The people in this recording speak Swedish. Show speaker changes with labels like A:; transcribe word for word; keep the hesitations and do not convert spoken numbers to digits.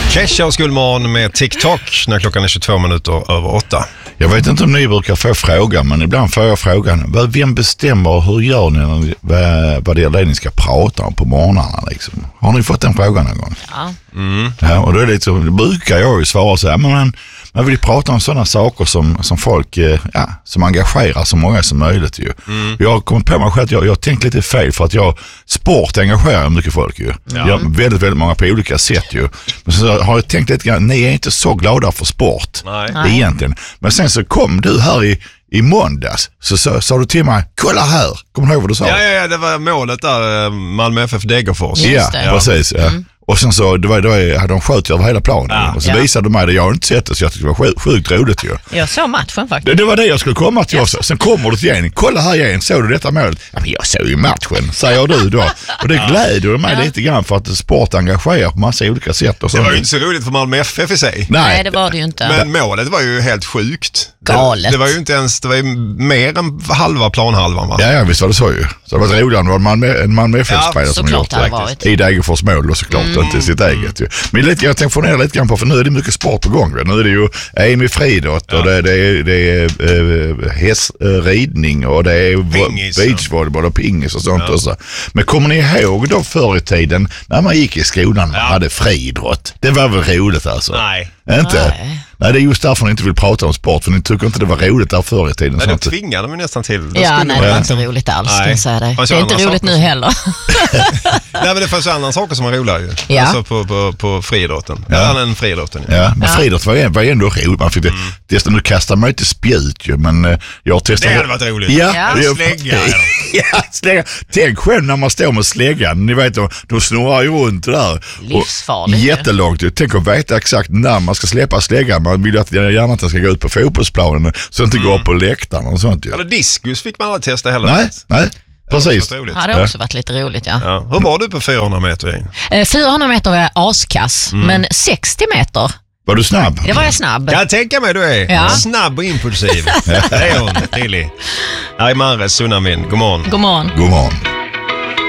A: Kesha och Skolmorgon med TikTok när klockan är tjugotvå minuter över åtta.
B: Jag vet inte om ni brukar få frågan, men ibland får jag frågan, vem bestämmer och hur gör ni vad, vad det är det ni ska prata om på morgnarna liksom? Har ni fått den frågan någon gång?
C: Ja.
B: Mm. Ja, och då är det lite så, det brukar jag ju svara så här, men man, man vill prata om sådana saker som, som folk, ja, som engagerar så många som möjligt ju. Mm. Jag har kommit på mig själv att jag, jag har tänkt lite fel för att jag, sport engagerar mycket folk ju. Ja. Jag, väldigt, väldigt många på olika sätt ju. Men så har jag tänkt lite grann, ni är inte så glada för sport. Nej. Egentligen. Men sen så kom du här i I måndags så sa, sa du till mig, kolla här, kommer du ihåg vad du sa?
A: Ja, ja, ja, det var målet där, Malmö F F Degerfors.
B: Ja, precis. Ja. Mm. Och sen så, det var, det var, hade de skjutit över hela planen. Ja. Och så ja. visade du mig det, jag har inte sett det, så jag tyckte det var sjukt, sjukt roligt ju.
C: Jag såg matchen faktiskt.
B: Det, det var det jag skulle komma till yes. också. Sen kommer du till igen, kolla här igen, såg du detta målet? Ja, men jag såg ju matchen, säger du då. Och det gläder mig ja. lite grann för att sport engagerar på massa olika sätt. Och
A: det var ju inte så roligt för Malmö F F i sig.
C: Nej, Nej det var det ju inte.
A: Men målet var ju helt sjukt.
C: Galet.
A: Det, det var ju inte ens, det var ju mer än halva planhalvan, va?
B: Ja, ja, visst var det så ju. Så det var roligare än vad man en Malmö F F-spelare
C: ja,
B: som gjort
C: det.
B: I Degerfors mål och såklart, mm. inte sitt eget ju. Men lite, jag tänkte få ner lite grann på, för nu är det mycket sport på gång. Nu är det ju E M i friidrott ja. och det, det är, det är äh, häst, äh, ridning och det är beachvolleyboll och pingis och sånt. Ja. Och så. Men kommer ni ihåg då förr i tiden när man gick i skolan och ja. hade friidrott? Det var väl roligt alltså?
A: Nej.
B: Inte? Nej. Nej, det är just därför ni inte vill prata om sport, för ni tycker inte det var roligt där förr i tiden.
A: Nej, det tvingade de nästan till.
C: Det ja, nej, det var inte roligt alls. Nej. Säga det. Det är inte roligt nu heller.
A: Nej, men det fanns andra saker som var roliga ju. Ja. Alltså på, på, på friidrotten. Ja, ja den friidrotten. Ja,
B: ja men ja. friidrott var, var ändå roligt. Man fick det, mm. testa, nu kastar man inte spjut ju, men jag testade.
A: Det hade varit roligt.
B: Ja.
A: ja. Jag, slägga.
B: ja, slägga. Tänk själv när man står med släggan. Ni vet, de, de snurrar ju runt där.
C: Livsfarligt.
B: Jättelångt. Tänk att veta exakt när man ska släppa släggan. Man vill ju att gärna att den ska gå ut på fotbollsplanen så att det inte mm. går på läktaren och sånt ju.
A: Eller diskus fick man aldrig testa heller.
B: Nej, nej. Precis.
C: Det hade också varit lite roligt, ja.
A: ja. Hur var du på fyrahundra meter?
C: Eh, fyrahundra meter var jag askass, mm. men sextio meter...
B: Var du snabb?
C: Det var jag snabb.
A: Jag tänker mig du är. Ja. Snabb och impulsiv. Det är hon, Tilly. Här är Mares Sunnamin. God morgon.
C: God morgon.
B: God morgon.